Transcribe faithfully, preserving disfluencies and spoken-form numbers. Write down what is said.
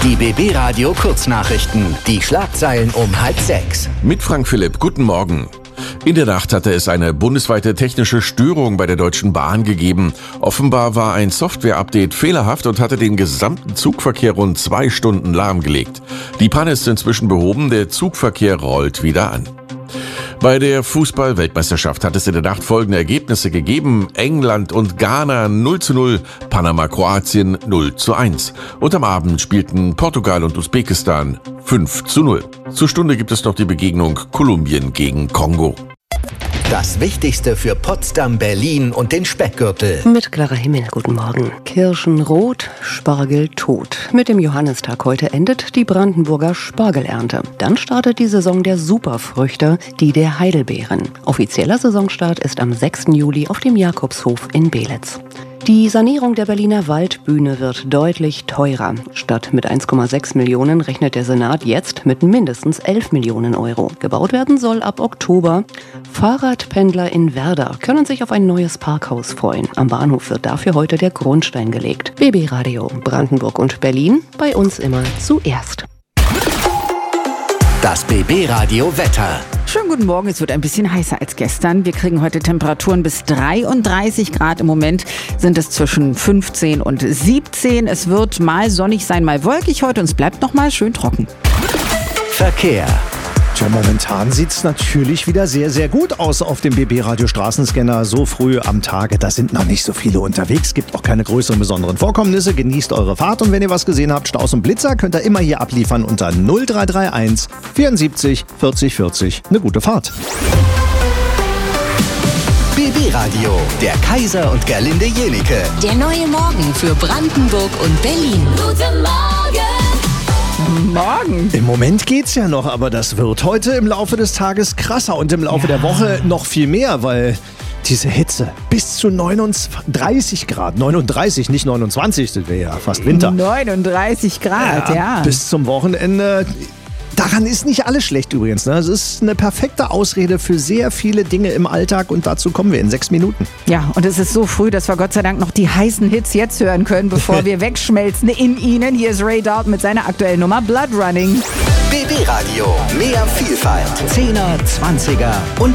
Die B B Radio Kurznachrichten. Die Schlagzeilen um halb sechs. Mit Frank Philipp, guten Morgen. In der Nacht hatte es eine bundesweite technische Störung bei der Deutschen Bahn gegeben. Offenbar war ein Software-Update fehlerhaft und hatte den gesamten Zugverkehr rund zwei Stunden lahmgelegt. Die Panne ist inzwischen behoben, der Zugverkehr rollt wieder an. Bei der Fußball-Weltmeisterschaft hat es in der Nacht folgende Ergebnisse gegeben. England und Ghana null zu null, Panama-Kroatien null zu eins. Und am Abend spielten Portugal und Usbekistan fünf zu null. Zur Stunde gibt es noch die Begegnung Kolumbien gegen Kongo. Das Wichtigste für Potsdam, Berlin und den Speckgürtel. Mit Clara Himmel, guten Morgen. Kirschen rot, Spargel tot. Mit dem Johannistag heute endet die Brandenburger Spargelernte. Dann startet die Saison der Superfrüchte, die der Heidelbeeren. Offizieller Saisonstart ist am sechsten Juli auf dem Jakobshof in Belitz. Die Sanierung der Berliner Waldbühne wird deutlich teurer. Statt mit eins Komma sechs Millionen rechnet der Senat jetzt mit mindestens elf Millionen Euro. Gebaut werden soll ab Oktober. Fahrradpendler in Werder können sich auf ein neues Parkhaus freuen. Am Bahnhof wird dafür heute der Grundstein gelegt. B B Radio Brandenburg und Berlin, bei uns immer zuerst. Das B B Radio Wetter. Schönen guten Morgen, es wird ein bisschen heißer als gestern. Wir kriegen heute Temperaturen bis dreiunddreißig Grad. Im Moment sind es zwischen fünfzehn und siebzehn. Es wird mal sonnig sein, mal wolkig heute und es bleibt noch mal schön trocken. Verkehr. Tja, momentan sieht es natürlich wieder sehr, sehr gut aus auf dem B B-Radio-Straßenscanner. So früh am Tage, da sind noch nicht so viele unterwegs. Gibt auch keine größeren besonderen Vorkommnisse. Genießt eure Fahrt und wenn ihr was gesehen habt, Staus und Blitzer, könnt ihr immer hier abliefern unter null drei drei eins vierundsiebzig vierzig vierzig. Eine gute Fahrt. B B Radio, der Kaiser und Gerlinde Jenike. Der neue Morgen für Brandenburg und Berlin. Guten Morgen! Morgen. Im Moment geht's ja noch, aber das wird heute im Laufe des Tages krasser und im Laufe ja. der Woche noch viel mehr, weil diese Hitze bis zu neununddreißig Grad, neununddreißig, nicht neunundzwanzig, das wäre ja fast Winter. neununddreißig Grad, ja. ja. Bis zum Wochenende. Daran ist nicht alles schlecht übrigens. Ne? Es ist eine perfekte Ausrede für sehr viele Dinge im Alltag und dazu kommen wir in sechs Minuten. Ja, und es ist so früh, dass wir Gott sei Dank noch die heißen Hits jetzt hören können, bevor wir wegschmelzen in ihnen. Hier ist Ray Dalton mit seiner aktuellen Nummer Blood Running. B B Radio, mehr Vielfalt. Zehner, Zwanziger und